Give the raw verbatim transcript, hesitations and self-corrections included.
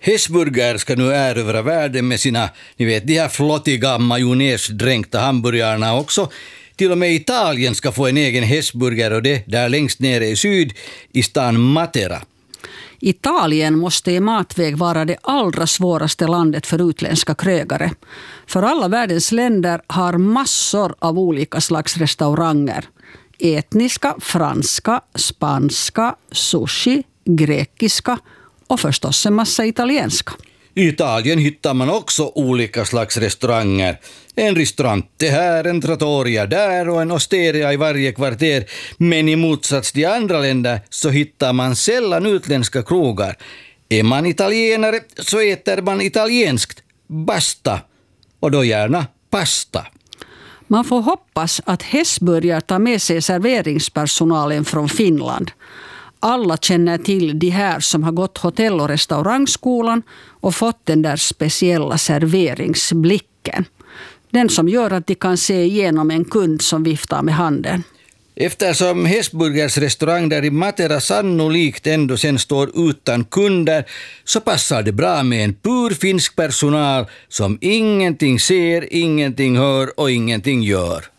Hesburger ska nu erövra världen med sina, ni vet, de här flottiga majonnäsdränkta hamburgarna också. Till och med Italien ska få en egen Hesburger, och det där längst nere i syd i stan Matera. Italien måste i matväg vara det allra svåraste landet för utländska krögare. För alla världens länder har massor av olika slags restauranger. Etniska, franska, spanska, sushi, grekiska och förstås en massa italienska. I Italien hittar man också olika slags restauranger. En ristorante här, en trattoria där och en osteria i varje kvarter. Men i motsats till andra länder så hittar man sällan utländska krogar. Är man italienare så äter man italienskt, basta, och då gärna pasta. Man får hoppas att Hesburger tar med sig serveringspersonalen från Finland. Alla känner till de här som har gått hotell- och restaurangskolan och fått den där speciella serveringsblicken. Den som gör att de kan se igenom en kund som viftar med handen. Eftersom Hesburgers restaurang där i Matera sannolikt ändå sen står utan kunder, så passar det bra med en pur finsk personal som ingenting ser, ingenting hör och ingenting gör.